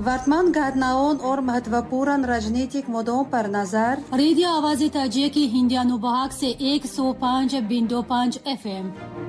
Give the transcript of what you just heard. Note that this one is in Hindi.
वर्तमान घटनाओं और महत्वपूर्ण राजनीतिक मुद्दों पर नजर। रेडियो आवाज़ ताजिया की हिंदी अनुभाग से 105.5 FM।